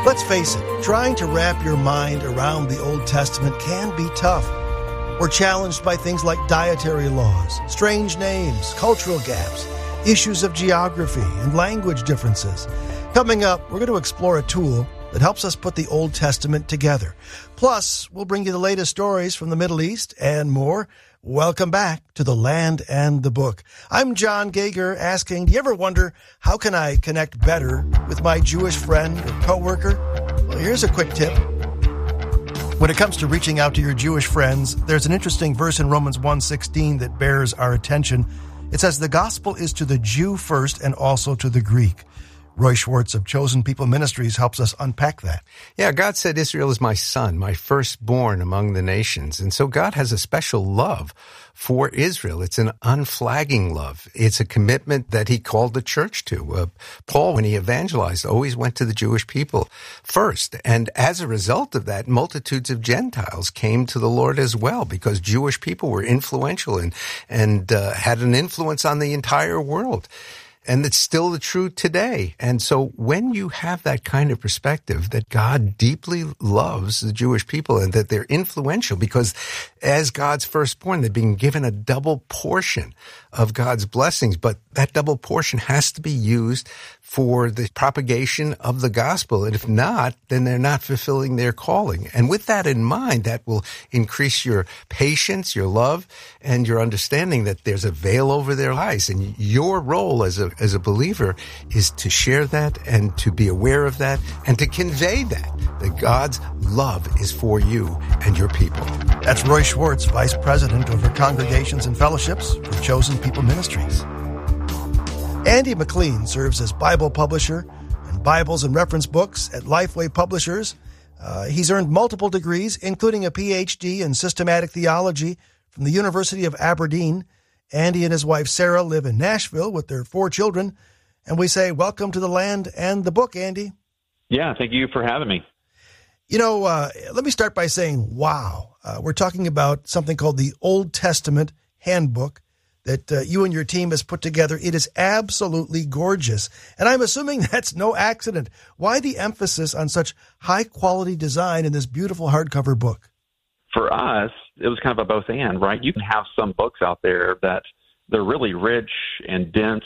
Let's face it, trying to wrap your mind around the Old Testament can be tough. We're challenged by things like dietary laws, strange names, cultural gaps, issues of geography, and language differences. Coming up, we're going to explore a tool that helps us put the Old Testament together. Plus, we'll bring you the latest stories from the Middle East and more. Welcome back to The Land and the Book. I'm John Geiger asking, do you ever wonder, how can I connect better with my Jewish friend or coworker? Well, here's a quick tip. When it comes to reaching out to your Jewish friends, there's an interesting verse in Romans 1:16 that bears our attention. It says, the gospel is to the Jew first and also to the Greek. Roy Schwartz of Chosen People Ministries helps us unpack that. Yeah, God said Israel is my son, my firstborn among the nations. And so God has a special love for Israel. It's an unflagging love. It's a commitment that he called the church to. Paul, when he evangelized, always went to the Jewish people first. And as a result of that, multitudes of Gentiles came to the Lord as well, because Jewish people were influential and had an influence on the entire world. And it's still the truth today. And so when you have that kind of perspective that God deeply loves the Jewish people and that they're influential, because as God's firstborn, they're being given a double portion of God's blessings, but that double portion has to be used for the propagation of the gospel. And if not, then they're not fulfilling their calling. And with that in mind, that will increase your patience, your love, and your understanding that there's a veil over their lives. And your role as a believer is to share that and to be aware of that and to convey that God's love is for you and your people. That's Roy Schwartz, Vice President over Congregations and Fellowships for Chosen People Ministries. Andy McLean serves as Bible publisher and Bibles and reference books at Lifeway Publishers. He's earned multiple degrees, including a PhD in systematic theology from the University of Aberdeen. Andy and his wife Sarah live in Nashville with their 4 children. And we say, welcome to The Land and the Book, Andy. Yeah, thank you for having me. You know, let me start by saying, wow. We're talking about something called the Old Testament Handbook that you and your team has put together. It is absolutely gorgeous. And I'm assuming that's no accident. Why the emphasis on such high-quality design in this beautiful hardcover book? For us, it was kind of a both and, right? You can have some books out there that they're really rich and dense